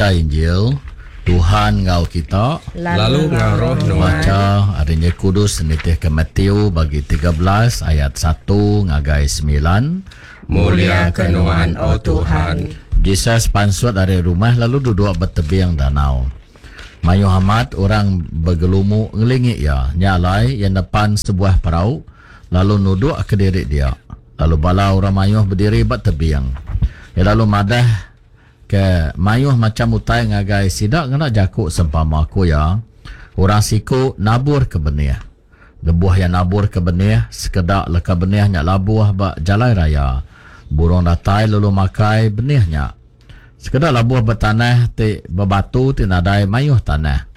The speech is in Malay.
baca Injil. Tuhan ngau kita lalu ngaroh baca adanya kudus nitih ke Matius bagi 13 ayat 1 ngagai 9. Mulia kenuan oh Tuhan. Jesus pansut dari rumah lalu duduk bertebiang danau. Mayu Hamad orang bergelumu ngelingi ia nyalai yang depan sebuah perahu lalu nuduk ke diri dia. Lalu bala orang mayuh berdiri bertebiang. Ya lalu madah ke mayuh macam utai ngagai sidak kena jakuk sempama aku ya. Orang siku nabur ke benih. Lebuh yang nabur ke benih sekedak leka benihnya labuh bak jalai raya. Burung datai lalu makai benihnya. Sekedar labuh bertanah ti berbatu ti nadai mayuh tanah.